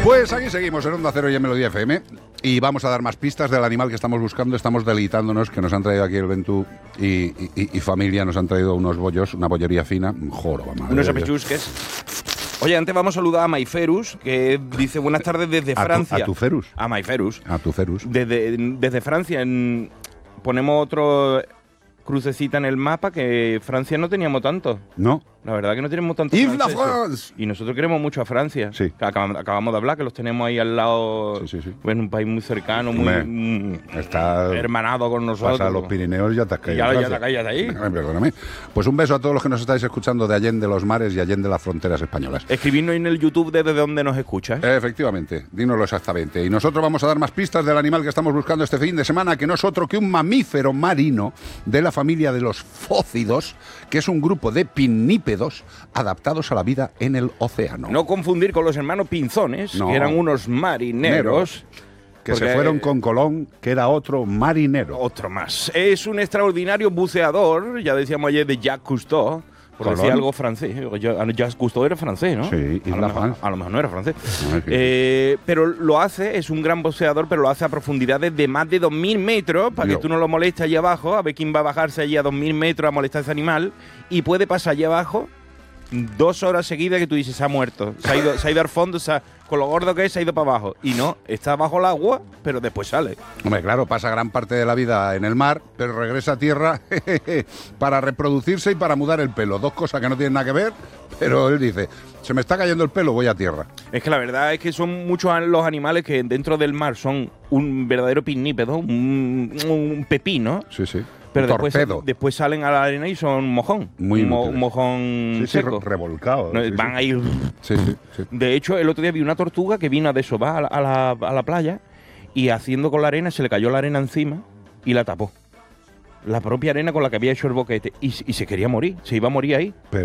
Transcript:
Pues aquí seguimos en Onda Cero y en Melodía FM y vamos a dar más pistas del animal que estamos buscando. Estamos deleitándonos, que nos han traído aquí el Ventú y familia, nos han traído unos bollos, una bollería fina, joroba, madre. Unos apechusques. Oye, antes vamos a saludar a Maiferus, que dice buenas tardes desde Francia. ¿A tu Ferus? A Maiferus. A tu Ferus. Desde Francia. Ponemos otro crucecita en el mapa, que Francia no teníamos tanto. No. La verdad que no tenemos tanto. ¡Vive la France! Y nosotros queremos mucho a Francia. Sí. Que acabamos de hablar, que los tenemos ahí al lado. Sí. Pues un país muy cercano, Está hermanado con nosotros. Pasa los Pirineos y ya te has caído. Ya te caías de ahí. Perdóname. Pues un beso a todos los que nos estáis escuchando de allende los mares y allende las fronteras españolas. Escribidnos en el YouTube desde donde nos escuchas. Efectivamente, dínoslo exactamente. Y nosotros vamos a dar más pistas del animal que estamos buscando este fin de semana, que no es otro que un mamífero marino de la familia de los fócidos, que es un grupo de pinnípedos adaptados a la vida en el océano. No confundir con los hermanos Pinzones, No. que eran unos marineros. Que se fueron con Colón, que era otro marinero. Otro más. Es un extraordinario buceador, ya decíamos ayer, de Jacques Cousteau, por ¿Colón? decir algo francés. Jacques Cousteau era francés, ¿no? Sí, a lo mejor no era francés. Ay, Pero lo hace, es un gran buceador, pero lo hace a profundidades de más de 2.000 metros, para que tú no lo molestes allí abajo, a ver quién va a bajarse allí a 2.000 metros a molestar a ese animal, y puede pasar allí abajo 2 horas seguidas que tú dices, se ha muerto, se ha ido al fondo, con lo gordo que es, se ha ido para abajo. Y no, está bajo el agua, pero después sale. Hombre, claro, pasa gran parte de la vida en el mar, pero regresa a tierra para reproducirse y para mudar el pelo. 2 cosas que no tienen nada que ver, pero él dice, se me está cayendo el pelo, voy a tierra. Es que la verdad es que son muchos los animales que dentro del mar son un verdadero pinnípedo, un pepino. Sí. Pero Torpedo. después salen a la arena y son un mojón. Un mojón seco. Revolcado. No, van a ir. Sí. De hecho, el otro día vi una tortuga que vino a desovar a la playa y haciendo con la arena, se le cayó la arena encima y la tapó. La propia arena con la que había hecho el boquete. Y se quería morir, se iba a morir ahí.